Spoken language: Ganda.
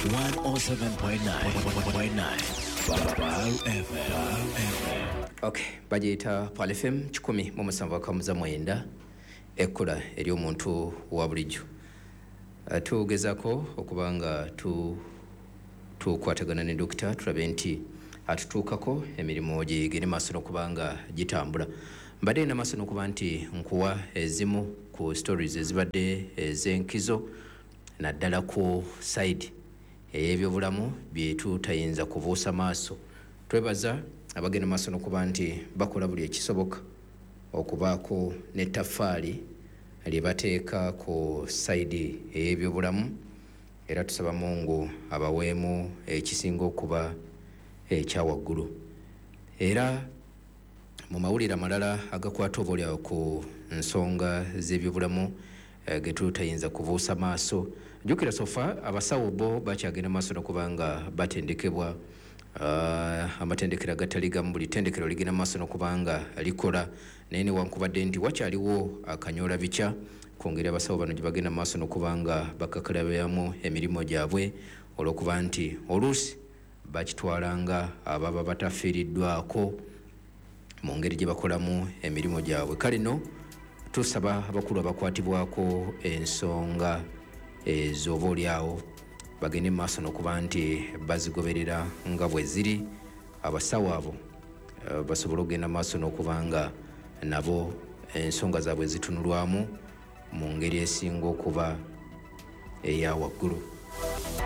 Okay, bagiyita Pal FM 107.9 ekkula eri omuntu wa bulijjo. Tugezako okubanga tukwatagana ne dokita tulabe nti atutuukako emirimu gigende maaso n'okubanga gitambula. Mbadde na maaso n'okuba nti nkuwa ezimu ku stories ezibadde ez'enkizo naddala ku side ey'ebyobulamu bye tutayinza kubuusa maaso. Twebaza abagenda maaso n'okuba nti bakola buli ekisoboka okubaako n'ettaffaali lye bateeka ku side ey'ebyobulamu, era tusaba Mungu abaweemu ekisinga okuba ekyawaggulu. Era mu mawulire amalala agakwata oboolyawo ku nsonga z'ebyobulamu ge tutayinza kubuusa maaso, jjukira sofa abasawo bo bakyagenda maaso n'okuba nga batendekebwa. Amatendekero agatali gamu buli tendekero ligenda maaso n'okuba nga likola, naye newankubadde nti wakyaliwo akanyoola bikya ku ngeri abasawo bano gye bagenda maaso n'okuba nga bakakalabyamu emirimu gyabwe, olw'okuba nti oluusi bakitwalanga ababa batafiiriddwako mu ngeri gye bakolamu emirimu gyabwe. Kale no tusaba abakulu abakwatibwako ensonga ez'oboolyawo bagende maaso n'okuba nti bazigoberera nga bwe ziri. Abasawo abo basobole okugenda maaso n'okuba nga nabo ensonga zaabwe zitunulwamu mu ngeri esinga okuba eya waggulu.